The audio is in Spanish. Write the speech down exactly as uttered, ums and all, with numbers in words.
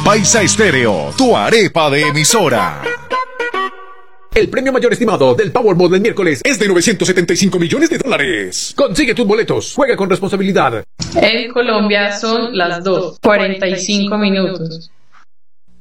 Paisa Estéreo, tu arepa de emisora. El premio mayor estimado del Powerball del miércoles es de novecientos setenta y cinco millones de dólares. Consigue tus boletos. Juega con responsabilidad. En Colombia son las dos, cuarenta y cinco minutos.